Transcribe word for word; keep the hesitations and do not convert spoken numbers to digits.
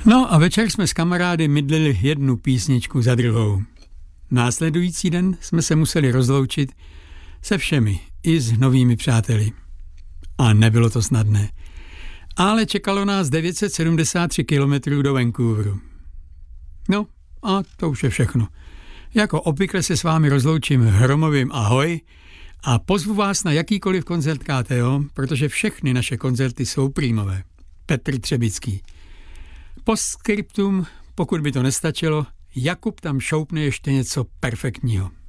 No a večer jsme s kamarády mydlili jednu písničku za druhou. Následující den jsme se museli rozloučit se všemi, i s novými přáteli. A nebylo to snadné. Ale čekalo nás devět set sedmdesát tři kilometrů do Vancouveru. No a to už je všechno. Jako obvykle se s vámi rozloučím hromovým ahoj a pozvu vás na jakýkoliv koncert K T O, protože všechny naše koncerty jsou prímové. Petr Třebický. Postscriptum, pokud by to nestačilo, Jakub tam šoupne ještě něco perfektního.